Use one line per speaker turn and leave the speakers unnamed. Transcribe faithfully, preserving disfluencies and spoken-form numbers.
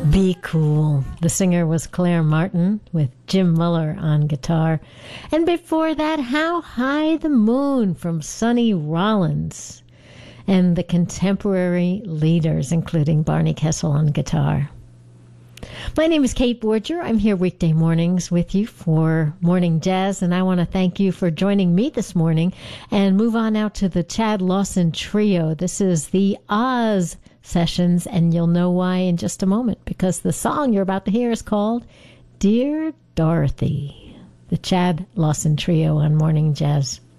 Be Cool. The singer was Claire Martin with Jim Muller on guitar. And before that, How High the Moon from Sonny Rollins. And the contemporary leaders, including Barney Kessel on guitar. My name is Kate Borger. I'm here weekday mornings with you for Morning Jazz, and I want to thank you for joining me this morning and move on out to the Chad Lawson Trio. This is the Oz Sessions, and you'll know why in just a moment, because the song you're about to hear is called Dear Dorothy. The Chad Lawson Trio on Morning Jazz.